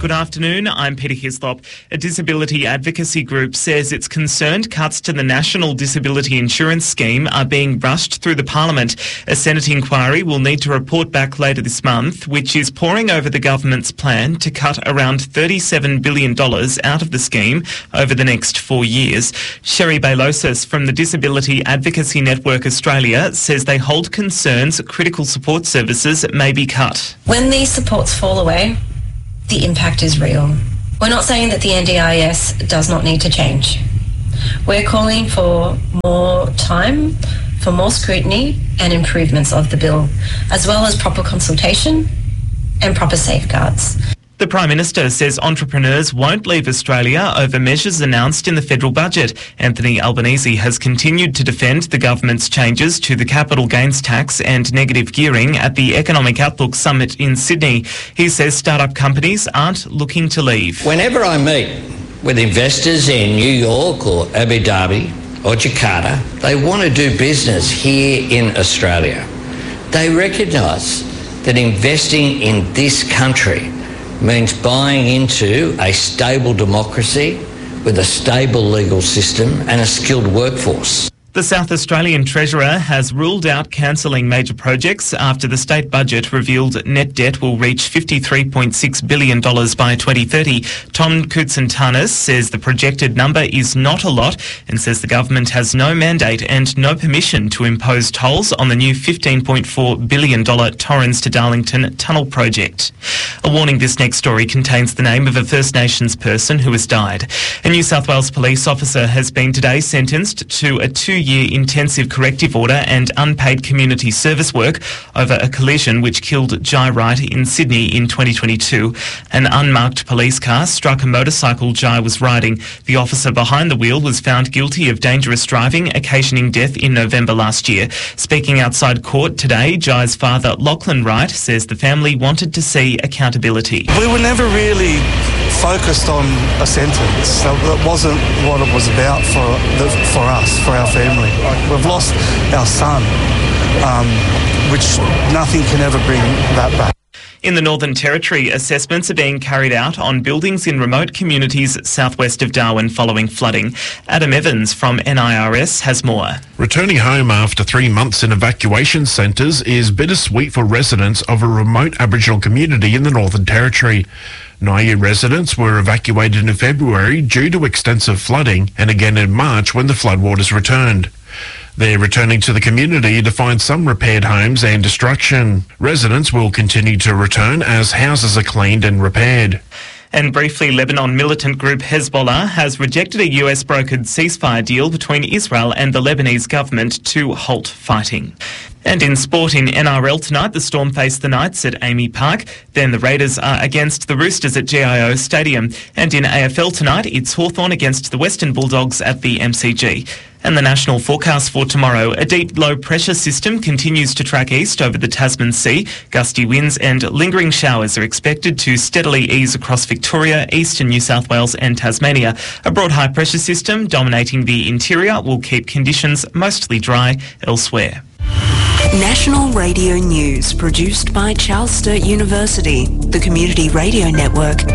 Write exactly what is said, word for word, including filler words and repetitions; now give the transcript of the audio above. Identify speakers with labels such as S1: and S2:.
S1: Good afternoon, I'm Peter Hislop. A disability advocacy group says it's concerned cuts to the National Disability Insurance Scheme are being rushed through the Parliament. A Senate inquiry will need to report back later this month, which is poring over the government's plan to cut around thirty-seven billion dollars out of the scheme over the next four years. Sherry Bailosis from the Disability Advocacy Network Australia says they hold concerns critical support services may be cut.
S2: When these supports fall away, the impact is real. We're not saying that the N D I S does not need to change. We're calling for more time, for more scrutiny and improvements of the bill, as well as proper consultation and proper safeguards.
S1: The Prime Minister says entrepreneurs won't leave Australia over measures announced in the federal budget. Anthony Albanese has continued to defend the government's changes to the capital gains tax and negative gearing at the Economic Outlook Summit in Sydney. He says startup companies aren't looking to leave.
S3: Whenever I meet with investors in New York or Abu Dhabi or Jakarta, they want to do business here in Australia. They recognise that investing in this country means buying into a stable democracy with a stable legal system and a skilled workforce.
S1: The South Australian Treasurer has ruled out cancelling major projects after the state budget revealed net debt will reach fifty-three point six billion dollars by twenty thirty. Tom Koutsantanis says the projected number is not a lot and says the government has no mandate and no permission to impose tolls on the new fifteen point four billion dollars Torrens to Darlington tunnel project. A warning: this next story contains the name of a First Nations person who has died. A New South Wales police officer has been today sentenced to a two year intensive corrective order and unpaid community service work over a collision which killed Jai Wright in Sydney in twenty twenty-two. An unmarked police car struck a motorcycle Jai was riding. The officer behind the wheel was found guilty of dangerous driving, occasioning death in November last year. Speaking outside court today, Jai's father, Lachlan Wright, says the family wanted to see accountability.
S4: We were never really focused on a sentence. That wasn't what it was about for the, for us, for our family. We've lost our son, um, which nothing can ever bring that back.
S1: In the Northern Territory, assessments are being carried out on buildings in remote communities southwest of Darwin following flooding. Adam Evans from N I R S has more.
S5: Returning home after three months in evacuation centres is bittersweet for residents of a remote Aboriginal community in the Northern Territory. Nauru residents were evacuated in February due to extensive flooding and again in March when the floodwaters returned. They're returning to the community to find some repaired homes and destruction. Residents will continue to return as houses are cleaned and repaired.
S1: And briefly, Lebanon militant group Hezbollah has rejected a U S-brokered ceasefire deal between Israel and the Lebanese government to halt fighting. And in sport, in N R L tonight, the Storm face the Knights at Amy Park. Then the Raiders are against the Roosters at G I O Stadium. And in A F L tonight, it's Hawthorn against the Western Bulldogs at the M C G. And the national forecast for tomorrow: a deep low pressure system continues to track east over the Tasman Sea. Gusty winds and lingering showers are expected to steadily ease across Victoria, eastern New South Wales and Tasmania. A broad high pressure system dominating the interior will keep conditions mostly dry elsewhere.
S6: National Radio News, produced by Charles Sturt University, the Community Radio Network.